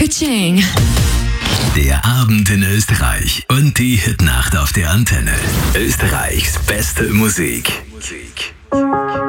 Ching. Der Abend in Österreich und die Hitnacht auf der Antenne. Österreichs beste Musik.